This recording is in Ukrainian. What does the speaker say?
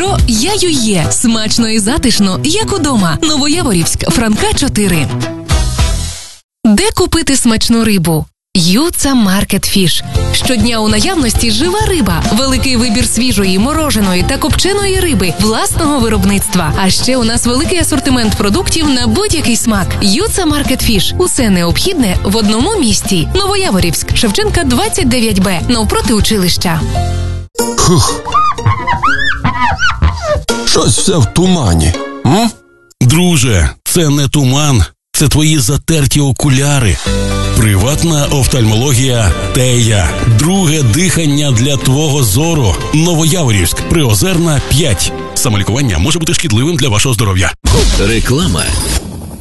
бістро «Я-ю-є». Смачно і затишно, як удома. Новояворівськ, Франка 4. Де купити смачну рибу? Юца Маркет Фіш. Щодня у наявності жива риба, великий вибір свіжої, мороженої та копченої риби власного виробництва. А ще у нас великий асортимент продуктів на будь-який смак. Юца Маркет Фіш. Усе необхідне в одному місті. Новояворівськ, Шевченка 29Б, навпроти училища. Хух. Щось все в тумані. Друже, це не туман, це твої затерті окуляри. Приватна офтальмологія Тея. Друге дихання для твого зору. Новояворівськ, Приозерна, 5. Самолікування може бути шкідливим для вашого здоров'я. Реклама.